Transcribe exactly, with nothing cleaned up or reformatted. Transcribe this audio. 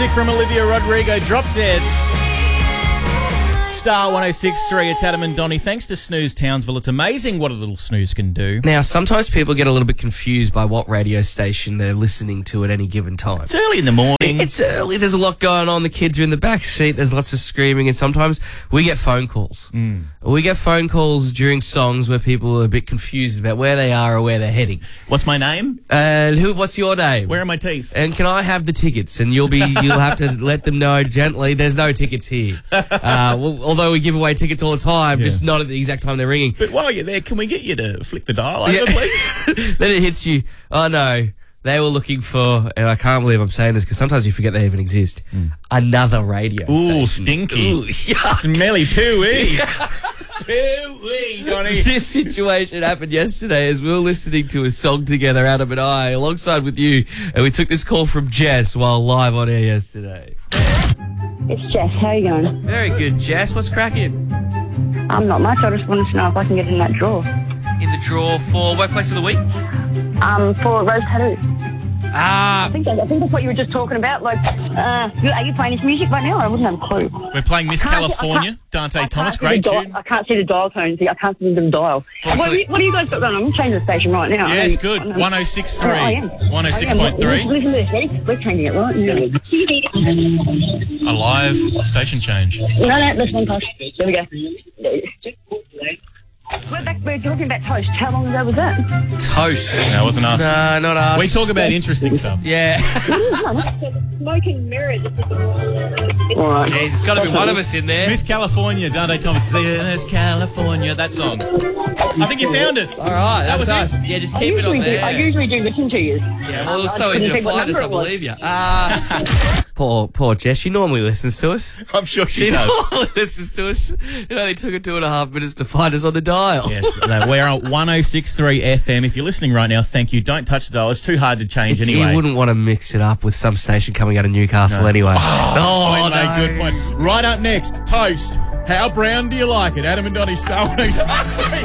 music from Olivia Rodrigo, Drop Dead. Star one oh six point three, it's Adam and Donnie. Thanks to Snooze Townsville. It's amazing what a little snooze can do. Now, sometimes people get a little bit confused by what radio station they're listening to at any given time. It's early in the morning. It's early. There's a lot going on. The kids are in the back seat. There's lots of screaming. And sometimes we get phone calls. Mm. We get phone calls during songs where people are a bit confused about where they are or where they're heading. What's my name? And who? What's your name? Where are my teeth? And can I have the tickets? And you'll be, you'll have to let them know gently. There's no tickets here. Uh, well, although we give away tickets all the time, Yeah. just not at the exact time they're ringing. But while you're there, can we get you to flick the dial over, Yeah. please? Then it hits you. Oh no, they were looking for, and I can't believe I'm saying this because sometimes you forget they even exist. Mm. Another radio Ooh, station. stinky. Ooh, yuck. Smelly poo-wee. Poo-wee, Donnie. This situation happened yesterday as we were listening to a song together, Adam and I, alongside with you, and we took this call from Jess while live on air yesterday. It's Jess. How are you going? Very good, Jess. What's cracking? Um, not much. I just wanted to know if I can get in that draw. In the draw for Workplace of the Week? Um, for Rose Tattoo. Ah, I think that, I think that's what you were just talking about. Like, uh, you, are you playing this music right now? I wouldn't have a clue. We're playing Miss I can't see- I California, can't- Dante I Thomas, can't see great the dial- tune. I can't see the dial tone. See, I can't see the dial. What, are you, what are you guys got going on? I'm changing the station right now. Yeah, I it's know- good. I know- one oh six I point three. am. one oh six I am. point three. Listen to this. Ready? We're changing it right now. A live station change. No, no, this one touch. There we go. We're back. We're talking about toast. How long ago was that? toast. No, it wasn't us. No, not us. We talk about interesting stuff. Yeah. Smoking mirrors. All right. Jeez, it's got to be one of us in there. Miss California, Dante Thomas. Miss California, that song. I think you found us. All right, that, That was was us. it. Yeah, just I keep it on usually, do, there. I usually do listen to you. Yeah, well, it was I so couldn't easy to think what find us, number I it was. believe you. Uh, poor, poor Jess. She normally listens to us. I'm sure she, She does. normally listens to us. It only took her two and a half minutes to find us on the dial. Yes, no, we're on one oh six point three F M. If you're listening right now, thank you. Don't touch the dial. It's too hard to change anyway. You wouldn't want to mix it up with some station coming out of Newcastle No. anyway. Oh, Oh, point, mate, no. good point. Right up next, toast. How brown do you like it? Adam and Donnie, Star one oh six point three.